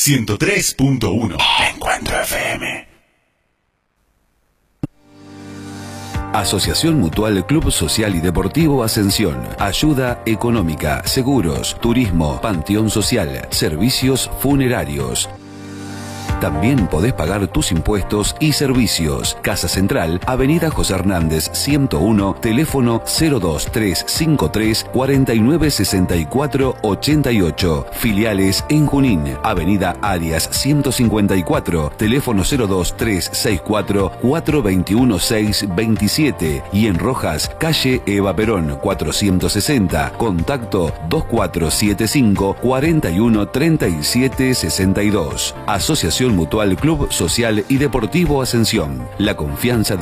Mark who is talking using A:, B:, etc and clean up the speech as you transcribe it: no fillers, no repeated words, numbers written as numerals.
A: 103.1. Encuentro FM.
B: Asociación Mutual Club Social y Deportivo Ascensión. Ayuda económica, seguros, turismo, panteón social, servicios funerarios. También podés pagar tus impuestos y servicios. Casa Central, Avenida José Hernández 101, teléfono 02353 4964 88. Filiales en Junín, Avenida Arias 154, teléfono 02364 421 627. Y en Rojas, calle Eva Perón 460, contacto 2475 41 37 62. Asociación Mutual Club Social y Deportivo Ascensión. La confianza de